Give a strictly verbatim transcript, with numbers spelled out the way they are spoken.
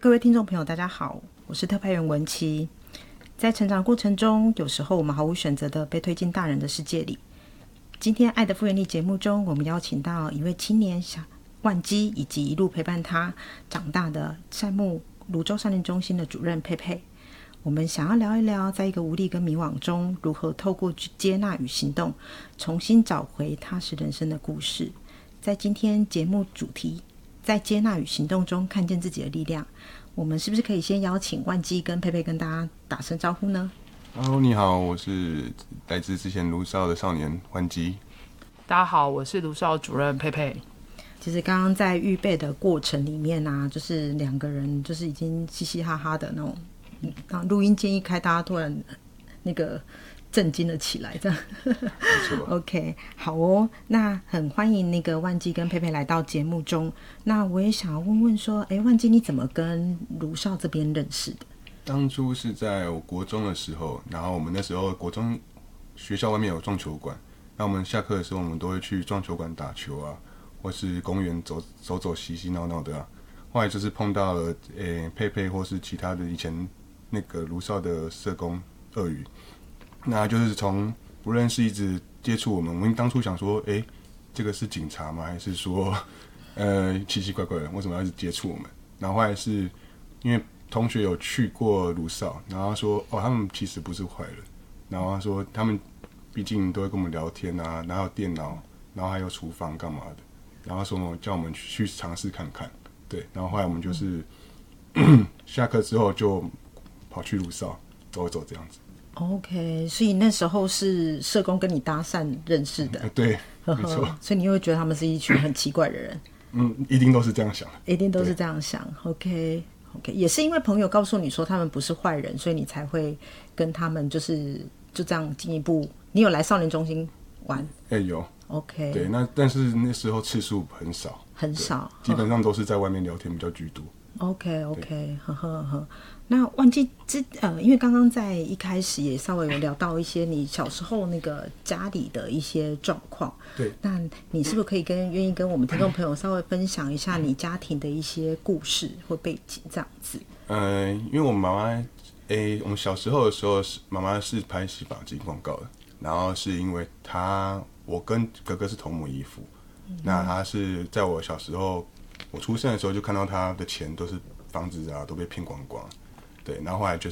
各位听众朋友大家好，我是特派员文琪。在成长过程中，有时候我们毫无选择的被推进大人的世界里。今天爱的复原力节目中，我们邀请到一位青年小万基，以及一路陪伴他长大的善牧泸州少年中心的主任佩佩。我们想要聊一聊，在一个无力跟迷惘中，如何透过接纳与行动，重新找回踏实人生的故事。在今天节目主题，在接纳与行动中看见自己的力量，我们是不是可以先邀请万基跟佩佩跟大家打声招呼呢？ Hello， 你好，我是来自之前卢少的少年万基。 大家好，我是卢少主任佩佩。 其实刚刚在预备的过程里面啊，就是两个人就是已经嘻嘻哈哈的那种，然后录音键一开，大家突然那个震惊了起来，这样。OK， 好哦，那很欢迎那个万基跟佩佩来到节目中。那我也想要问问说，哎，万基你怎么跟卢少这边认识的？ 当初是在我国中的时候，然后我们那时候国中学校外面有撞球馆，那我们下课的时候，我们都会去撞球馆打球啊，或是公园走走走嘻嘻闹闹的啊。后来就是碰到了诶佩佩或是其他的以前那个卢少的社工鳄鱼，那就是从不认识一直接触我们。我们当初想说，诶，这个是警察吗？还是说呃奇奇怪怪的，为什么要一直接触我们？然后后来是因为同学有去过卢少，然后他说哦，他们其实不是坏人，然后他说他们毕竟都会跟我们聊天啊，然后电脑，然后还有厨房干嘛的，然后说叫我们去尝试看看，对，然后后来我们就是、嗯、下课之后就跑去卢少走一走这样子。 OK， 所以那时候是社工跟你搭讪认识的， 嗯、对，没错。 所以你会觉得他们是一群很奇怪的人？嗯， 一定都是这样想， 一定都是这样想。OK。OK， 也是因为朋友告诉你说他们不是坏人，所以你才会跟他们就是就这样进一步。你有来少年中心玩？ 哎、欸，有。 OK， 对，那但是那时候次数很少， 很少， 基本上都是在外面聊天比较居多。 OK OK， 呵呵呵。那万基之呃，因为刚刚在一开始也稍微有聊到一些你小时候那个家里的一些状况， 对， 那你是不是可以跟愿意跟我们听众朋友稍微分享一下你家庭的一些故事或背景这样子？ 呃，因为我妈妈，诶，我们小时候的时候，妈妈是拍洗发精广告的，然后是因为她，我跟哥哥是同母异父，嗯、那她是在我小时候，我出生的时候就看到她的钱都是房子啊都被骗光光。对，然后后来就是